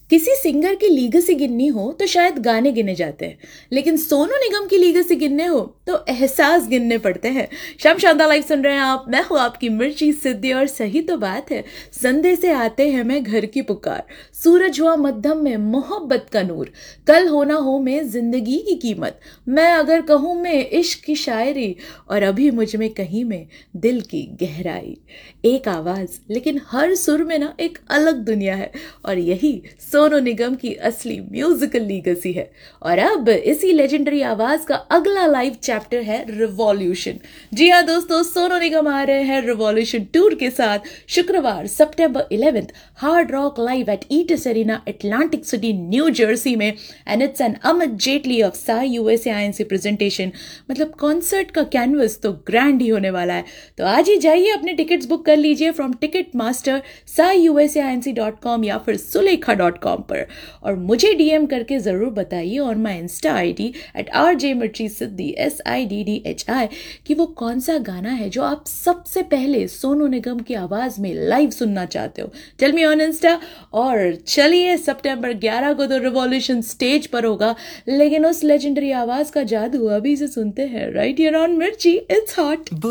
किसी सिंगर की लीगेसी गिननी हो तो शायद गाने गिने जाते हैं, लेकिन सोनू निगम की लीगेसी गिनने हो तो एहसास गिनने पड़ते हैं। शाम शानदार लाइव सुन रहे हैं आप, मैं हूँ आपकी मिर्ची सिद्धि और सही तो बात है। संधे से आते हैं मैं घर की पुकार, सूरज हुआ मध्यम में मोहब्बत का नूर, कल हो ना हो में जिंदगी की कीमत, मैं अगर कहूँ मैं इश्क की शायरी, और अभी मुझ में कहीं में दिल की गहराई। एक आवाज लेकिन हर सुर में ना एक अलग दुनिया है, और यही सोनू निगम की असली म्यूजिकल लीगेसी है। और अब इसी लेजेंडरी आवाज का अगला लाइव चैप्टर है रिवॉल्यूशन। जी हाँ दोस्तों, सोनू निगम आ रहे हैं रिवॉल्यूशन टूर के साथ शुक्रवार सितंबर 11 hard rock live at ईटिस arena, Atlantic city, new Jersey में। And it's an Amit Jaitley of Sai USA INC presentation. मतलब कॉन्सर्ट का कैनवस तो ग्रैंड ही होने वाला है। तो आज ही जाइए अपने टिकट्स बुक कर लीजिए फ्रॉम टिकट मास्टर, saiusainc.com या फिर sulekha.com पर। और मुझे डीएम करके जरूर बताइए on my Insta ID @rjmirchisidhi SIDDHI कि वो कौन सा गाना है जो आप सबसे पहले सोनू निगम की आवाज में लाइव सुनना चाहते हो। Tell me on Insta. और चलिए, सितंबर 11 को तो रिवॉल्यूशन स्टेज पर होगा, लेकिन उस लेजेंडरी आवाज का जादू अभी से सुनते हैं राइट हियर ऑन मिर्ची। It's hot.